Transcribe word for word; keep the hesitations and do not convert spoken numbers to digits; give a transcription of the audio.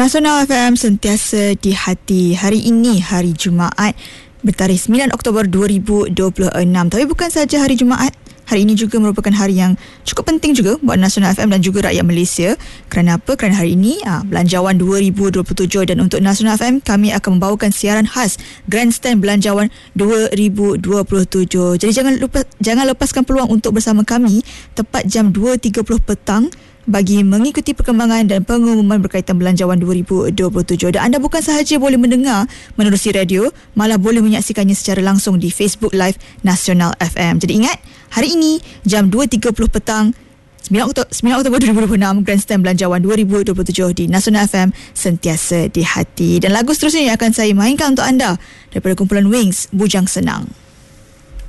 Nasional F M sentiasa di hati. Hari ini hari Jumaat bertarikh sembilan Oktober dua ribu dua puluh enam. Tapi bukan sahaja hari Jumaat, hari ini juga merupakan hari yang cukup penting juga buat Nasional F M dan juga rakyat Malaysia. Kerana apa? Kerana hari ini ah, Belanjawan dua ribu dua puluh tujuh, dan untuk Nasional F M kami akan membawakan siaran khas Grandstand Belanjawan dua ribu dua puluh tujuh. Jadi jangan lupa jangan lepaskan peluang untuk bersama kami tepat jam dua tiga puluh petang bagi mengikuti perkembangan dan pengumuman berkaitan Belanjawan dua ribu dua puluh tujuh. Dan anda bukan sahaja boleh mendengar menerusi radio, malah boleh menyaksikannya secara langsung di Facebook Live Nasional F M. Jadi ingat, hari ini jam dua tiga puluh petang, sembilan Oktober dua ribu dua puluh enam, Grandstand Belanjawan dua ribu dua puluh tujuh di Nasional F M sentiasa di hati. Dan lagu seterusnya yang akan saya mainkan untuk anda daripada kumpulan Wings, Bujang Senang.